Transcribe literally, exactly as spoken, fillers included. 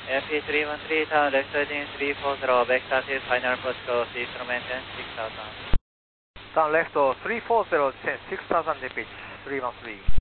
A P three one three, turn left heading three four zero, vector to final approach course, instrument ten six thousand. Turn left three four zero, ten six thousand pitch, three one three.